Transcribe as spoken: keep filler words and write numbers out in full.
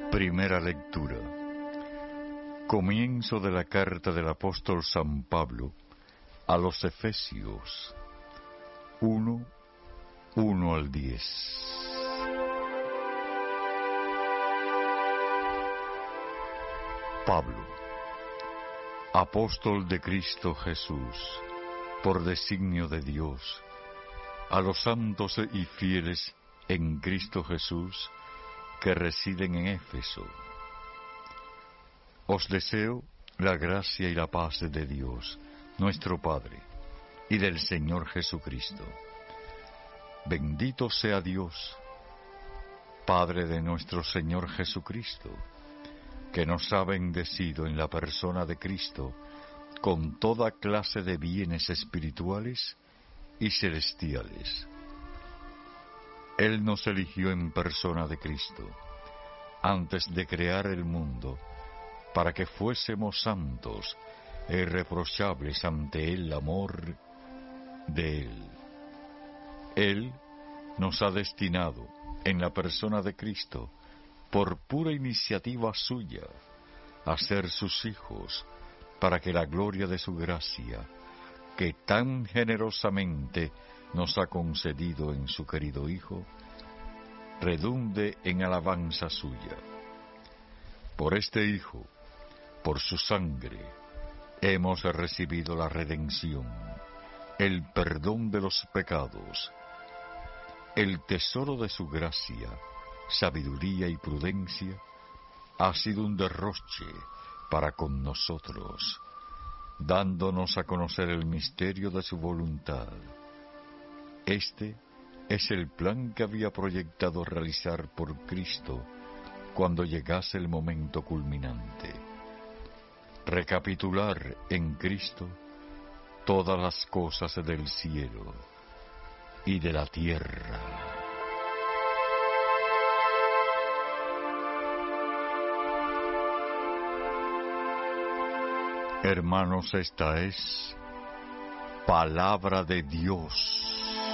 Primera lectura. Comienzo de la carta del apóstol San Pablo a los Efesios, uno, uno al diez. Pablo, apóstol de Cristo Jesús, por designio de Dios, a los santos y fieles en Cristo Jesús que residen en Éfeso. Os deseo la gracia y la paz de Dios, nuestro Padre, y del Señor Jesucristo. Bendito sea Dios, Padre de nuestro Señor Jesucristo, que nos ha bendecido en la persona de Cristo con toda clase de bienes espirituales y celestiales. Él nos eligió en persona de Cristo, antes de crear el mundo, para que fuésemos santos e irreprochables ante el amor de Él. Él nos ha destinado, en la persona de Cristo, por pura iniciativa suya, a ser sus hijos, para que la gloria de su gracia, que tan generosamente nos ha concedido en su querido Hijo, redunde en alabanza suya. Por este Hijo, por su sangre, hemos recibido la redención, el perdón de los pecados, el tesoro de su gracia, sabiduría y prudencia, ha sido un derroche para con nosotros, dándonos a conocer el misterio de su voluntad. Este es el plan que había proyectado realizar por Cristo cuando llegase el momento culminante. Recapitular en Cristo todas las cosas del cielo y de la tierra. Hermanos, esta es palabra de Dios.